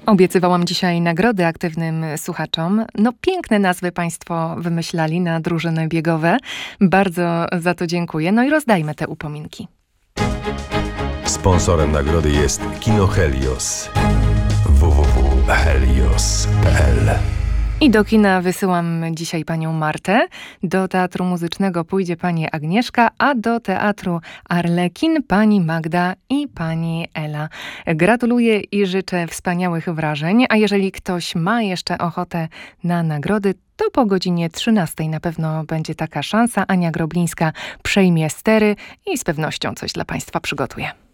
Obiecywałam dzisiaj nagrody aktywnym słuchaczom. No piękne nazwy Państwo wymyślali na drużyny biegowe. Bardzo za to dziękuję. No i rozdajmy te upominki. Sponsorem nagrody jest Kino Helios. www.helios.pl. I do kina wysyłam dzisiaj panią Martę, do Teatru Muzycznego pójdzie pani Agnieszka, a do Teatru Arlekin pani Magda i pani Ela. Gratuluję i życzę wspaniałych wrażeń, a jeżeli ktoś ma jeszcze ochotę na nagrody, to po godzinie 13 na pewno będzie taka szansa. Ania Groblińska przejmie stery i z pewnością coś dla państwa przygotuje.